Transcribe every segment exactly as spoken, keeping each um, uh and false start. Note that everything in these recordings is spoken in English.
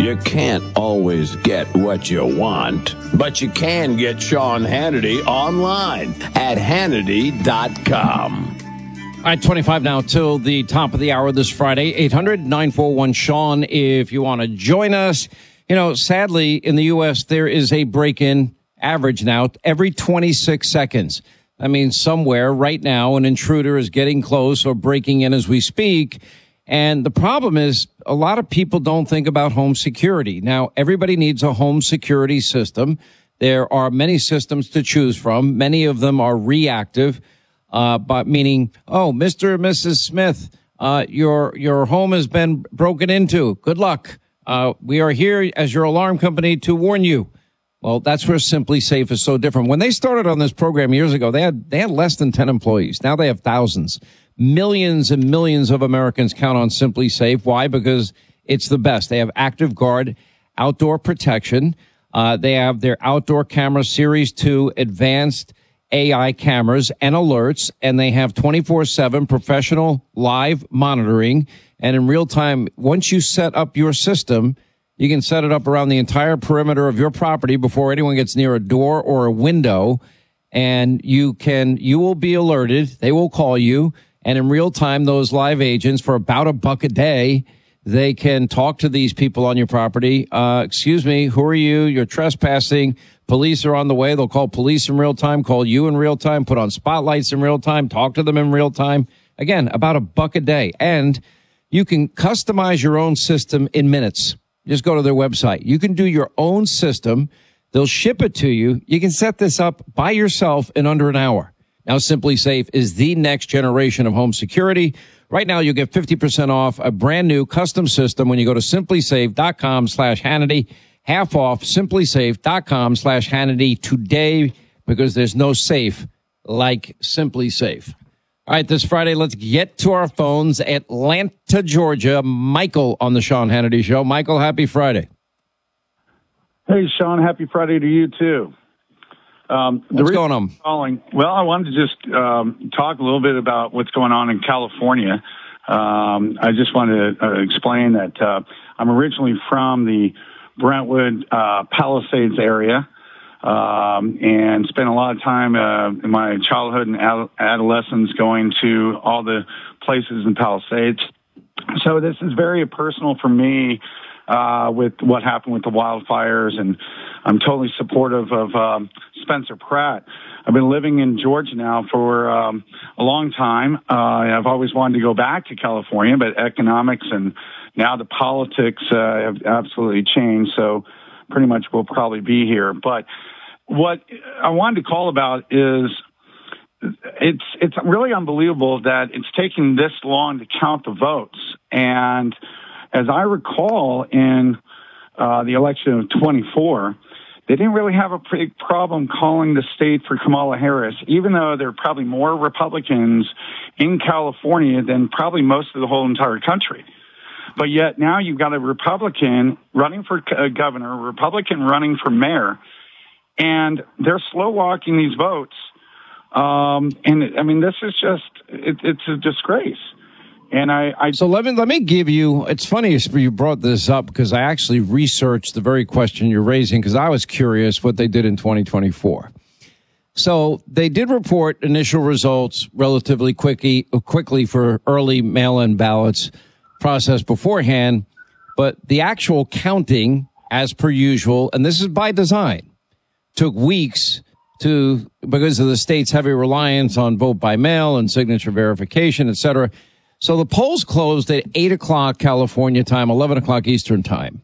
You can't always get what you want, but you can get Sean Hannity online at Hannity dot com. All right, twenty-five now till the top of the hour this Friday. eight hundred nine four one Sean if you want to join us. You know, sadly, in the U S, there is a break-in average now every twenty-six seconds. I mean, somewhere right now, an intruder is getting close or breaking in as we speak. And the problem is a lot of people don't think about home security. Now, everybody needs a home security system. There are many systems to choose from. Many of them are reactive, uh, but meaning, oh, Mister and Missus Smith, uh, your, your home has been broken into. Good luck. Uh, we are here as your alarm company to warn you. Well, that's where Simply Safe is so different. When they started on this program years ago, they had, they had less than ten employees. Now they have thousands. Millions and millions of Americans count on Simply Safe. Why? Because it's the best. They have Active Guard outdoor protection. Uh, they have their outdoor camera Series two advanced A I cameras and alerts, and they have twenty-four seven professional live monitoring. And in real time, once you set up your system, you can set it up around the entire perimeter of your property before anyone gets near a door or a window. And you can, you will be alerted. They will call you. And in real time, those live agents, for about a buck a day, they can talk to these people on your property. Uh, excuse me, who are you? You're trespassing. Police are on the way. They'll call police in real time, call you in real time, put on spotlights in real time, talk to them in real time. Again, about a buck a day. And you can customize your own system in minutes. Just go to their website. You can do your own system. They'll ship it to you. You can set this up by yourself in under an hour. Now, Simply Safe is the next generation of home security. Right now, you'll get fifty percent off a brand new custom system when you go to simplysafe.com slash Hannity. Half off simplysafe.com slash Hannity today, because there's no safe like Simply Safe. All right, this Friday, let's get to our phones. Atlanta, Georgia. Michael on the Sean Hannity Show. Michael, happy Friday. Hey, Sean, happy Friday to you, too. Um, what's going on? Calling, well, I wanted to just um, talk a little bit about what's going on in California. Um, I just wanted to uh, explain that uh, I'm originally from the Brentwood uh, Palisades area, um, and spent a lot of time uh, in my childhood and ad- adolescence going to all the places in Palisades. So this is very personal for me uh, with what happened with the wildfires, and I'm totally supportive of um, Spencer Pratt. I've been living in Georgia now for um, a long time. Uh, I've always wanted to go back to California, but economics and now the politics uh, have absolutely changed. So pretty much we'll probably be here. But what I wanted to call about is it's it's really unbelievable that it's taking this long to count the votes. And as I recall, in uh, the election of twenty-four, they didn't really have a big problem calling the state for Kamala Harris, even though there are probably more Republicans in California than probably most of the whole entire country. But yet now you've got a Republican running for uh, governor, a Republican running for mayor, and they're slow walking these votes. Um, and I mean, this is just, it, it's a disgrace. And I, I, so let me, let me give you, it's funny you brought this up because I actually researched the very question you're raising because I was curious what they did in twenty twenty-four. So they did report initial results relatively quickly, quickly for early mail-in ballots processed beforehand, but the actual counting, as per usual, and this is by design, took weeks to, because of the state's heavy reliance on vote by mail and signature verification, et cetera. So the polls closed at eight o'clock California time, eleven o'clock Eastern time.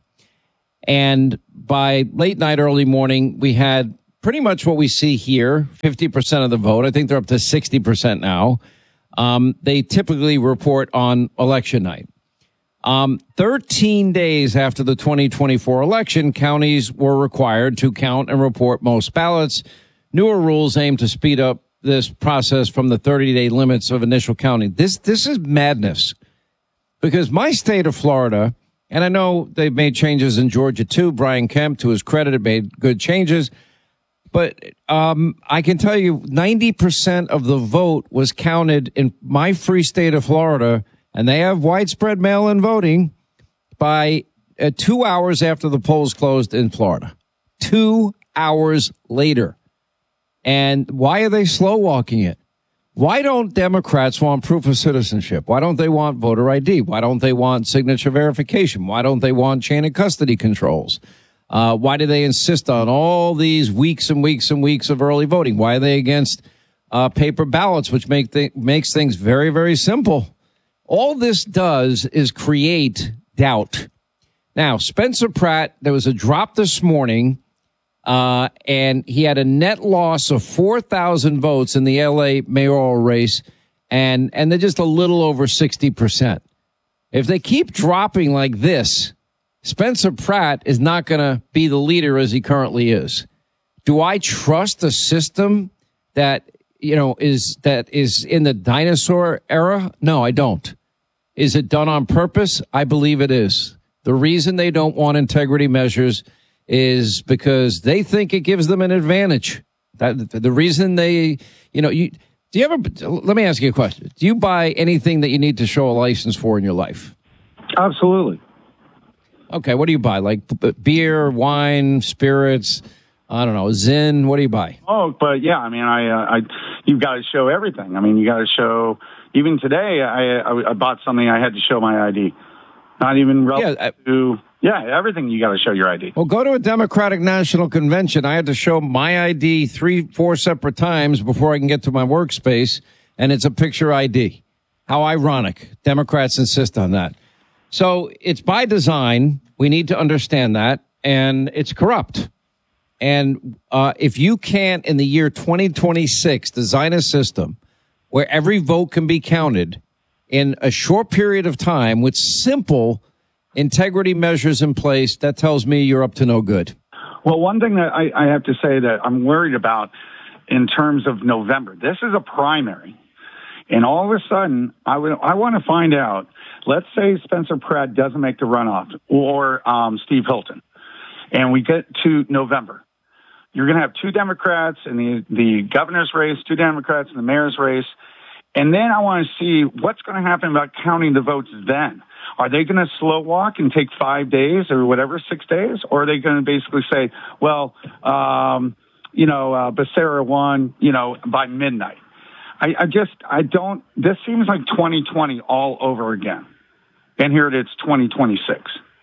And by late night, early morning, we had pretty much what we see here, fifty percent of the vote. I think they're up to sixty percent now. Um, they typically report on election night. Um, thirteen days after the twenty twenty-four election, counties were required to count and report most ballots. Newer rules aim to speed up this process from the thirty-day limits of initial counting. This this is madness because my state of Florida, and I know they've made changes in Georgia too. Brian Kemp, to his credit, have made good changes. But um, I can tell you ninety percent of the vote was counted in my free state of Florida, and they have widespread mail-in voting by uh, two hours after the polls closed in Florida. Two hours later. And why are they slow walking it? Why don't Democrats want proof of citizenship? Why don't they want voter I D? Why don't they want signature verification? Why don't they want chain of custody controls? Uh, why do they insist on all these weeks and weeks and weeks of early voting? Why are they against uh, paper ballots, which make th- makes things very, very simple? All this does is create doubt. Now, Spencer Pratt, there was a drop this morning. Uh, and he had a net loss of four thousand votes in the L A mayoral race, and, and they're just a little over sixty percent. If they keep dropping like this, Spencer Pratt is not going to be the leader as he currently is. Do I trust a system that, you know, is, that is in the dinosaur era? No, I don't. Is it done on purpose? I believe it is. The reason they don't want integrity measures is because they think it gives them an advantage. That the reason they, you know, you do you ever? Let me ask you a question. Do you buy anything that you need to show a license for in your life? Absolutely. Okay, what do you buy? Like beer, wine, spirits? I don't know, Zyn. What do you buy? Oh, but yeah, I mean, I, uh, I, you've got to show everything. I mean, you got to show. Even today, I, I, I bought something. I had to show my I D. Not even relative yeah, I, to. Yeah, everything you got to show your I D. Well, go to a Democratic National Convention. I had to show my I D three, four separate times before I can get to my workspace, and it's a picture I D. How ironic. Democrats insist on that. So it's by design. We need to understand that, and it's corrupt. And uh, if you can't, in the year twenty twenty-six, design a system where every vote can be counted in a short period of time with simple integrity measures in place, that tells me you're up to no good. Well, one thing that I, I have to say that I'm worried about in terms of November, this is a primary. And all of a sudden, I would, I want to find out, let's say Spencer Pratt doesn't make the runoff or um, Steve Hilton, and we get to November. You're going to have two Democrats in the, the governor's race, two Democrats in the mayor's race. And then I want to see what's going to happen about counting the votes then. Are they going to slow walk and take five days or whatever, six days? Or are they going to basically say, well, um, you know, uh, Becerra won, you know, by midnight? I, I just, I don't, this seems like twenty twenty all over again. And here it's twenty twenty-six.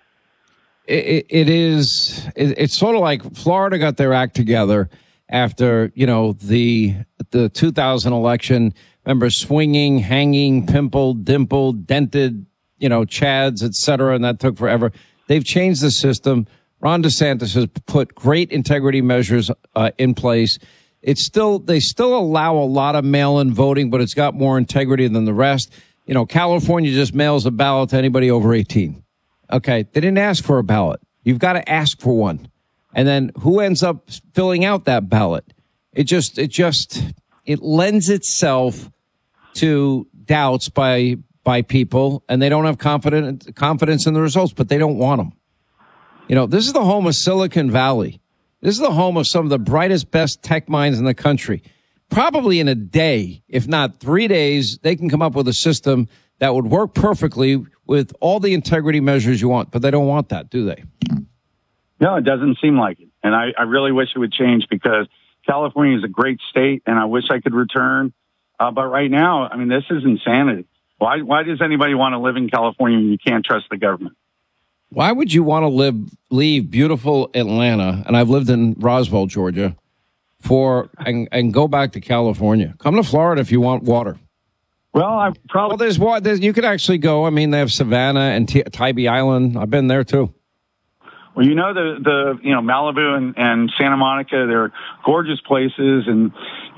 It, it is, it, it's sort of like Florida got their act together after, you know, the, the two thousand election. Remember, swinging, hanging, pimpled, dimpled, dented, you know, chads, et cetera, and that took forever. They've changed the system. Ron DeSantis has put great integrity measures uh, in place. It's still, they still allow a lot of mail-in voting, but it's got more integrity than the rest. You know, California just mails a ballot to anybody over eighteen. Okay, they didn't ask for a ballot. You've got to ask for one. And then who ends up filling out that ballot? It just, it just, it lends itself to doubts by by people, and they don't have confidence confidence in the results, but they don't want them. You know, this is the home of Silicon Valley. This is the home of some of the brightest, best tech minds in the country. Probably in a day, if not three days, they can come up with a system that would work perfectly with all the integrity measures you want, but they don't want that, do they? No, it doesn't seem like it. And I, I really wish it would change, because California is a great state, and I wish I could return. Uh, but right now, I mean, this is insanity. Why, why does anybody want to live in California when you can't trust the government? Why would you want to live, leave beautiful Atlanta, and I've lived in Roswell, Georgia, for and, and go back to California? Come to Florida if you want water. Well, I probably... Well, there's water. There's, you could actually go. I mean, they have Savannah and T- Tybee Island. I've been there, too. Well, you know, the, the you know, Malibu and, and Santa Monica, they're gorgeous places, and